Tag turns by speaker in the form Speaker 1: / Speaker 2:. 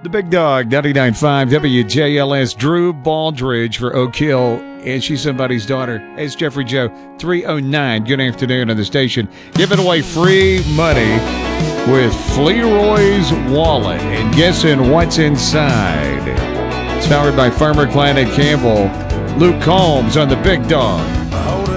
Speaker 1: The Big Dog, 99.5 WJLS. Drew Baldridge for Oak Hill, and she's somebody's daughter. Hey, it's Jeffrey Joe, 309. Good afternoon on the station. Giving away free money with Fleroy's Wallet, and guessing what's inside. It's powered by Farmer Client at Campbell. Luke Combs on the Big Dog.